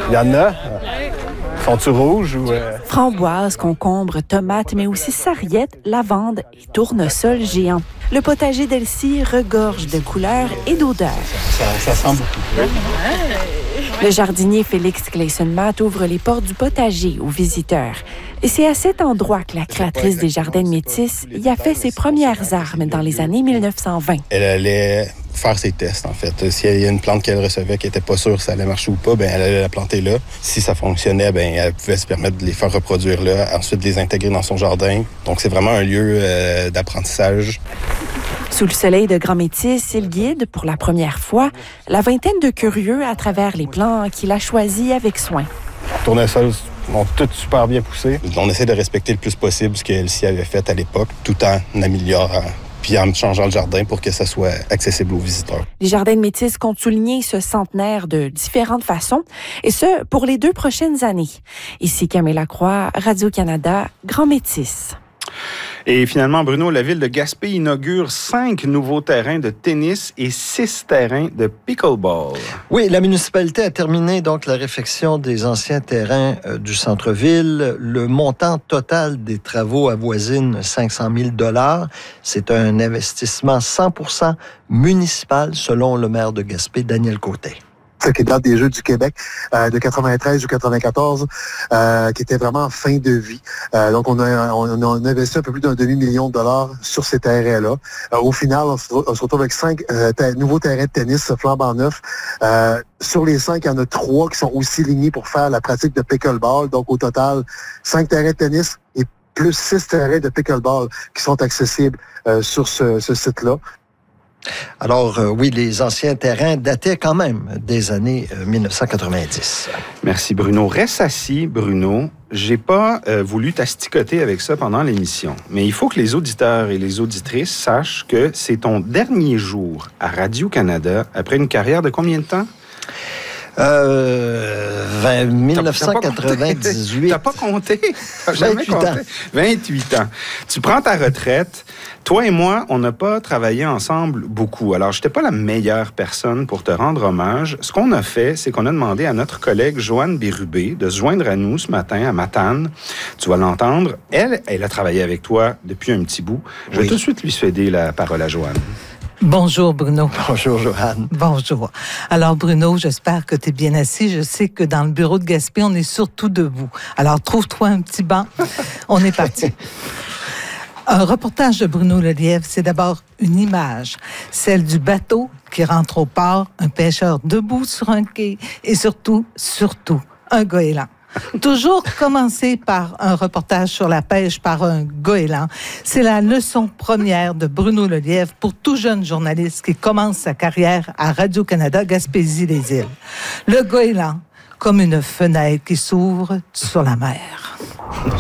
Il y en a. Sont-ils rouges ou... Framboises, concombres, tomates, mais aussi sarriette, lavande et tournesol géants. Le potager d'Elsie regorge de couleurs et d'odeurs. Ça sent beaucoup. Le jardinier Félix Clayson-Matt ouvre les portes du potager aux visiteurs. Et c'est à cet endroit que la créatrice des Jardins de Métis y a fait ses premières armes dans les années 1920. Elle allait faire ses tests, en fait. S'il y a une plante qu'elle recevait qui n'était pas sûre si ça allait marcher ou pas, ben elle allait la planter là. Si ça fonctionnait, ben elle pouvait se permettre de les faire reproduire là, ensuite de les intégrer dans son jardin. Donc, c'est vraiment un lieu d'apprentissage. Sous le soleil de Grand Métis, il guide, pour la première fois, la vingtaine de curieux à travers les plants qu'il a choisis avec soin. Tournesols ont toutes super bien poussé. On essaie de respecter le plus possible ce qu'Elsie avait fait à l'époque, tout en améliorant, puis en changeant le jardin pour que ça soit accessible aux visiteurs. Les Jardins de Métis comptent souligner ce centenaire de différentes façons, et ce, pour les 2 prochaines années. Ici Camille Lacroix, Radio-Canada, Grand Métis. Et finalement, Bruno, la ville de Gaspé inaugure 5 nouveaux terrains de tennis et 6 terrains de pickleball. Oui, la municipalité a terminé donc la réfection des anciens terrains du centre-ville. Le montant total des travaux avoisine 500 000 $. C'est un investissement 100% municipal, selon le maire de Gaspé, Daniel Côté. Qui date des Jeux du Québec de 93 ou 94, qui était vraiment en fin de vie. Donc, on a investi un peu plus d'un demi-million de dollars sur ces terrains-là. Au final, on se retrouve avec 5 nouveaux terrains de tennis flambant neufs. Sur les 5, il y en a 3 qui sont aussi lignés pour faire la pratique de pickleball. Donc, au total, 5 terrains de tennis et plus 6 terrains de pickleball qui sont accessibles sur ce site-là. Alors, oui, les anciens terrains dataient quand même des années 1990. Merci, Bruno. Reste assis, Bruno. J'ai pas voulu t'asticoter avec ça pendant l'émission, mais il faut que les auditeurs et les auditrices sachent que c'est ton dernier jour à Radio-Canada après une carrière de combien de temps? 1998. T'as pas compté? T'as jamais 28 compté? ans. 28 ans. Tu prends ta retraite. Toi et moi, on n'a pas travaillé ensemble beaucoup. Alors, je n'étais pas la meilleure personne pour te rendre hommage. Ce qu'on a fait, c'est qu'on a demandé à notre collègue Joanne Bérubé de se joindre à nous ce matin à Matane. Tu vas l'entendre. Elle a travaillé avec toi depuis un petit bout. Je vais tout de suite lui céder la parole à Joanne. Bonjour, Bruno. Bonjour, Joanne. Bonjour. Alors, Bruno, j'espère que tu es bien assis. Je sais que dans le bureau de Gaspé, on est surtout debout. Alors, trouve-toi un petit banc. On est parti. Un reportage de Bruno Lelièvre, c'est d'abord une image, celle du bateau qui rentre au port, un pêcheur debout sur un quai et surtout, un goéland. Toujours commencer par un reportage sur la pêche par un goéland. C'est la leçon première de Bruno Lelièvre pour tout jeune journaliste qui commence sa carrière à Radio-Canada Gaspésie-les-Îles. Le goéland, comme une fenêtre qui s'ouvre sur la mer.